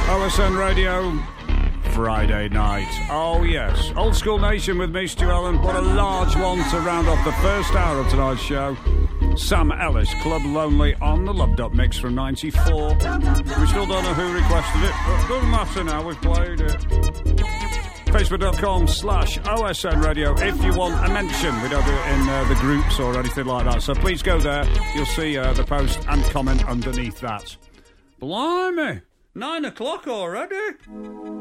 OSN Radio, Friday night. Oh, yes. Old School Nation with me, Stu Allen. What a large one to round off the first hour of tonight's show. Sam Ellis, Club Lonely on the Loved Up mix from 94. We still don't know who requested it, but it doesn't matter now, we've played it. Facebook.com/OSN Radio if you want a mention. We don't do it in the groups or anything like that, so please go there. You'll see the post and comment underneath that. Blimey, 9 o'clock already?